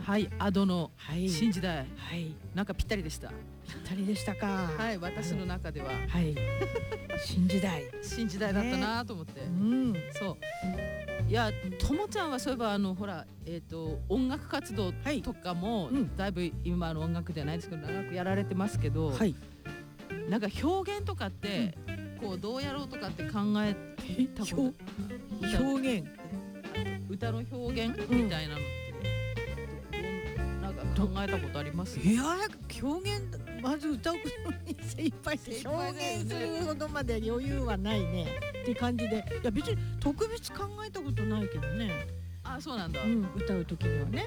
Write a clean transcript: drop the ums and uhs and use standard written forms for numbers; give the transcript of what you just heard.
はい、アドのはい新時代、 はい、 なんかぴったりでした。 ぴったりでしたか。 はい、私の中でははい新時代新時代だったなと思って、そういや、ともちゃんはそういえばほら、音楽活動とかも、だいぶ今の音楽ではないですけど長くやられてますけど、なんか表現とかって、こうどうやろうとかって考えたこと、 表現、 歌の表現みたいなのってなんか考えたことあります？ いや表現、まず歌うことに精一杯で表現するほどまで余裕はないねって感じで、いや別に特別考えたことないけどね。 あ、そうなんだ。 歌う時にはね。